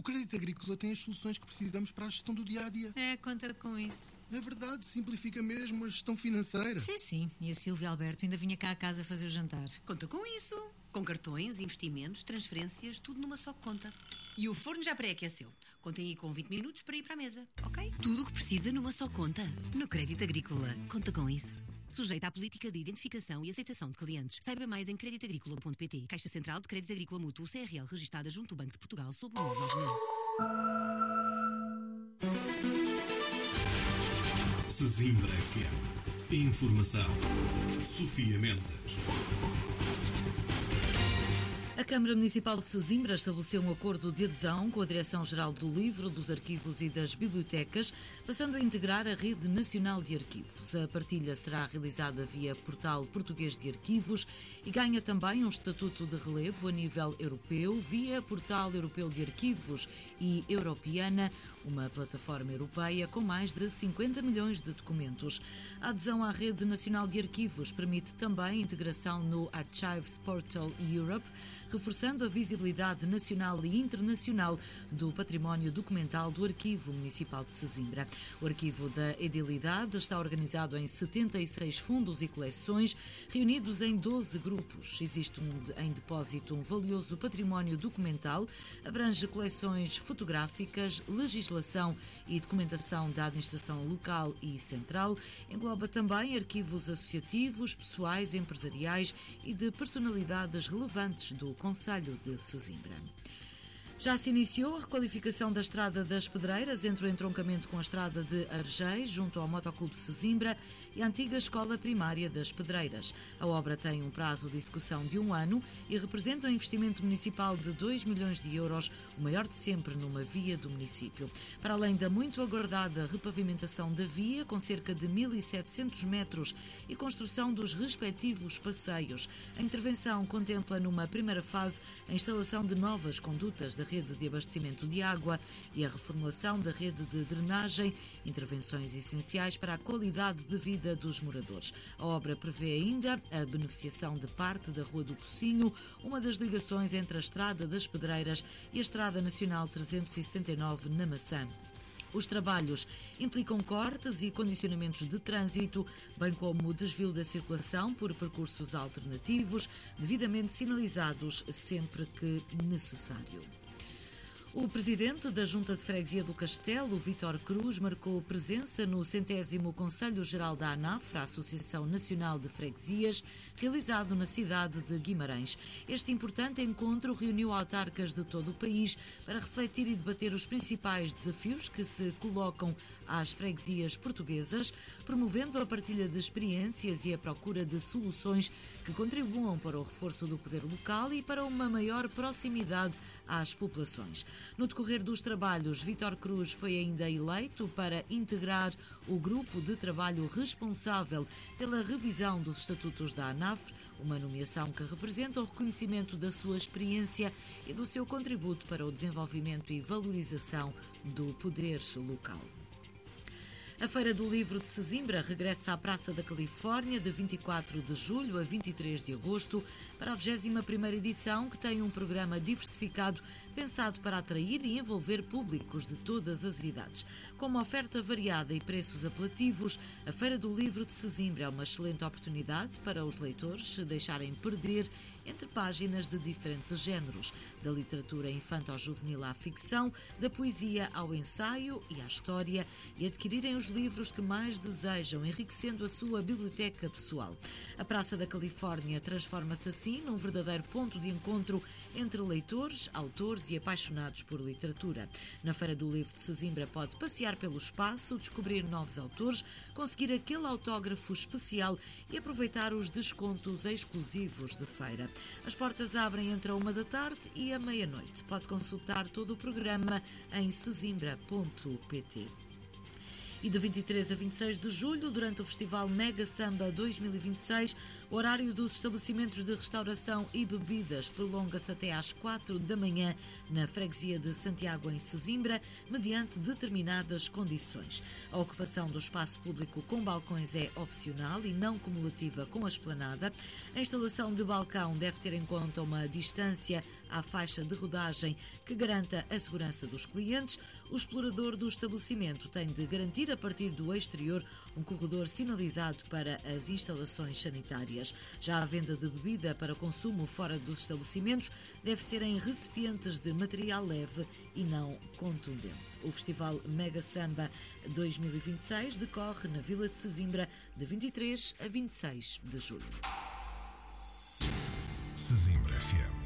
Crédito Agrícola tem as soluções que precisamos para a gestão do dia-a-dia. Conta com isso. É verdade, simplifica mesmo a gestão financeira. Sim. E a Silvia Alberto ainda vinha cá a casa fazer o jantar. Conta com isso. Com cartões, investimentos, transferências, tudo numa só conta. E o forno já pré-aqueceu. Contem aí com 20 minutos para ir para a mesa, ok? Tudo o que precisa numa só conta. No Crédito Agrícola. Conta com isso. Sujeito à política de identificação e aceitação de clientes. Saiba mais em creditagricola.pt. Caixa Central de Crédito Agrícola Mútuo CRL, registada junto ao Banco de Portugal, sob o número 9000. Sesimbra FM. Informação. Sofia Mendes. A Câmara Municipal de Sesimbra estabeleceu um acordo de adesão com a Direção-Geral do Livro, dos Arquivos e das Bibliotecas, passando a integrar a Rede Nacional de Arquivos. A partilha será realizada via Portal Português de Arquivos e ganha também um estatuto de relevo a nível europeu via Portal Europeu de Arquivos e Europeana, uma plataforma europeia com mais de 50 milhões de documentos. A adesão à Rede Nacional de Arquivos permite também a integração no Archives Portal Europe, reforçando a visibilidade nacional e internacional do património documental do Arquivo Municipal de Sesimbra. O Arquivo da Edilidade está organizado em 76 fundos e coleções, reunidos em 12 grupos. Existe em depósito um valioso património documental, abrange coleções fotográficas, legislação e documentação da administração local e central, engloba também arquivos associativos, pessoais, empresariais e de personalidades relevantes do Concelho de Sesimbra. Já se iniciou a requalificação da Estrada das Pedreiras entre o entroncamento com a Estrada de Argeis, junto ao Motoclube Sesimbra, e a antiga Escola Primária das Pedreiras. A obra tem um prazo de execução de 1 ano e representa um investimento municipal de 2 milhões de euros, o maior de sempre numa via do município. Para além da muito aguardada repavimentação da via, com cerca de 1.700 metros e construção dos respectivos passeios, a intervenção contempla numa primeira fase a instalação de novas condutas da rede de abastecimento de água e a reformulação da rede de drenagem, intervenções essenciais para a qualidade de vida dos moradores. A obra prevê ainda a beneficiação de parte da Rua do Pocinho, uma das ligações entre a Estrada das Pedreiras e a Estrada Nacional 379 na Maçã. Os trabalhos implicam cortes e condicionamentos de trânsito, bem como o desvio da circulação por percursos alternativos, devidamente sinalizados sempre que necessário. O presidente da Junta de Freguesia do Castelo, Vítor Cruz, marcou presença no 100º Conselho Geral da ANAF, a Associação Nacional de Freguesias, realizado na cidade de Guimarães. Este importante encontro reuniu autarcas de todo o país para refletir e debater os principais desafios que se colocam às freguesias portuguesas, promovendo a partilha de experiências e a procura de soluções que contribuam para o reforço do poder local e para uma maior proximidade às populações. No decorrer dos trabalhos, Vítor Cruz foi ainda eleito para integrar o grupo de trabalho responsável pela revisão dos estatutos da ANAF, uma nomeação que representa o reconhecimento da sua experiência e do seu contributo para o desenvolvimento e valorização do poder local. A Feira do Livro de Sesimbra regressa à Praça da Califórnia de 24 de julho a 23 de agosto para a 21ª edição, que tem um programa diversificado pensado para atrair e envolver públicos de todas as idades. Com uma oferta variada e preços apelativos, a Feira do Livro de Sesimbra é uma excelente oportunidade para os leitores se deixarem perder entre páginas de diferentes géneros, da literatura infanto-juvenil à ficção, da poesia ao ensaio e à história, e adquirirem os livros que mais desejam, enriquecendo a sua biblioteca pessoal. A Praça da Califórnia transforma-se assim num verdadeiro ponto de encontro entre leitores, autores e apaixonados por literatura. Na Feira do Livro de Sesimbra pode passear pelo espaço, descobrir novos autores, conseguir aquele autógrafo especial e aproveitar os descontos exclusivos de feira. As portas abrem entre a 1 da tarde e a meia-noite. Pode consultar todo o programa em sesimbra.pt. E de 23 a 26 de julho, durante o Festival Mega Samba 2026, o horário dos estabelecimentos de restauração e bebidas prolonga-se até às 4 da manhã na freguesia de Santiago, em Sesimbra, mediante determinadas condições. A ocupação do espaço público com balcões é opcional e não cumulativa com a esplanada. A instalação de balcão deve ter em conta uma distância à faixa de rodagem que garanta a segurança dos clientes. O explorador do estabelecimento tem de garantir, a partir do exterior, um corredor sinalizado para as instalações sanitárias. Já a venda de bebida para consumo fora dos estabelecimentos deve ser em recipientes de material leve e não contundente. O Festival Mega Samba 2026 decorre na Vila de Sesimbra de 23 a 26 de julho. Sesimbra FM.